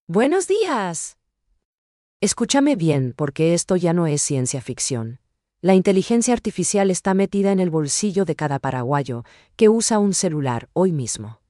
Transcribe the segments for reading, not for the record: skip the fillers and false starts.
Buenos días. Escúchame bien, porque esto ya no es ciencia ficción. La inteligencia artificial está metida en el bolsillo de cada paraguayo que usa un celular hoy mismo.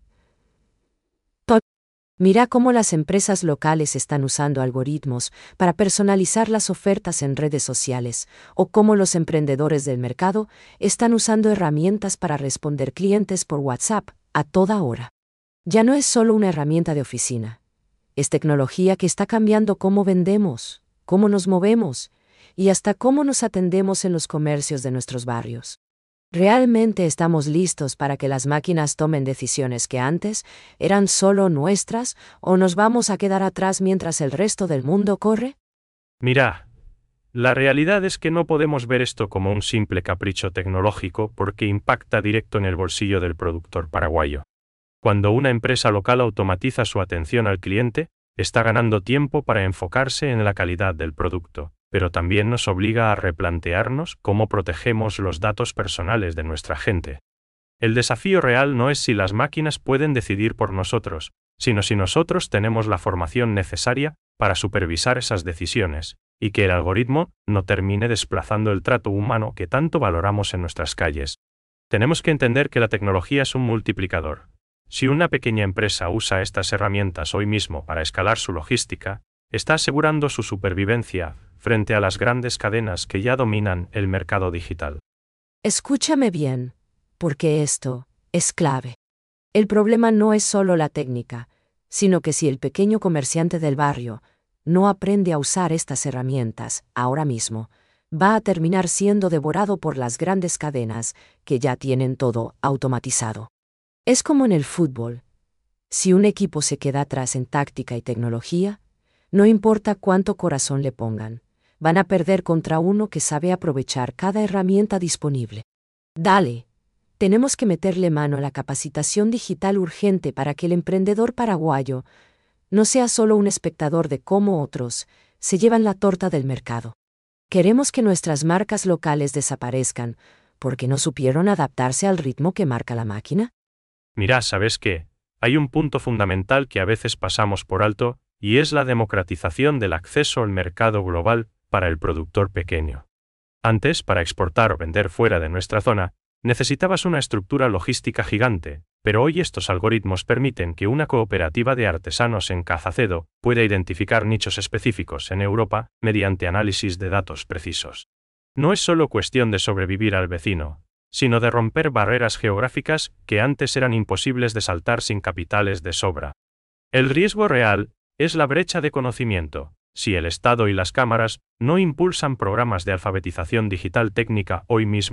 Mira cómo las empresas locales están usando algoritmos para personalizar las ofertas en redes sociales, o cómo los emprendedores del mercado están usando herramientas para responder clientes por WhatsApp a toda hora. Ya no es solo una herramienta de oficina. Es tecnología que está cambiando cómo vendemos, cómo nos movemos y hasta cómo nos atendemos en los comercios de nuestros barrios. ¿Realmente estamos listos para que las máquinas tomen decisiones que antes eran solo nuestras, o nos vamos a quedar atrás mientras el resto del mundo corre? Mira, la realidad es que no podemos ver esto como un simple capricho tecnológico porque impacta directo en el bolsillo del productor paraguayo. Cuando una empresa local automatiza su atención al cliente, está ganando tiempo para enfocarse en la calidad del producto, pero también nos obliga a replantearnos cómo protegemos los datos personales de nuestra gente. El desafío real no es si las máquinas pueden decidir por nosotros, sino si nosotros tenemos la formación necesaria para supervisar esas decisiones, y que el algoritmo no termine desplazando el trato humano que tanto valoramos en nuestras calles. Tenemos que entender que la tecnología es un multiplicador. Si una pequeña empresa usa estas herramientas hoy mismo para escalar su logística, está asegurando su supervivencia frente a las grandes cadenas que ya dominan el mercado digital. Escúchame bien, porque esto es clave. El problema no es solo la técnica, sino que si el pequeño comerciante del barrio no aprende a usar estas herramientas ahora mismo, va a terminar siendo devorado por las grandes cadenas que ya tienen todo automatizado. Es como en el fútbol. Si un equipo se queda atrás en táctica y tecnología, no importa cuánto corazón le pongan, van a perder contra uno que sabe aprovechar cada herramienta disponible. Dale, tenemos que meterle mano a la capacitación digital urgente para que el emprendedor paraguayo no sea solo un espectador de cómo otros se llevan la torta del mercado. Queremos que nuestras marcas locales desaparezcan porque no supieron adaptarse al ritmo que marca la máquina. Mira, ¿sabes qué? Hay un punto fundamental que a veces pasamos por alto, y es la democratización del acceso al mercado global para el productor pequeño. Antes, para exportar o vender fuera de nuestra zona, necesitabas una estructura logística gigante, pero hoy estos algoritmos permiten que una cooperativa de artesanos en Cazacedo pueda identificar nichos específicos en Europa mediante análisis de datos precisos. No es solo cuestión de sobrevivir al vecino, sino de romper barreras geográficas que antes eran imposibles de saltar sin capitales de sobra. El riesgo real es la brecha de conocimiento. Si el Estado y las cámaras no impulsan programas de alfabetización digital técnica hoy mismo,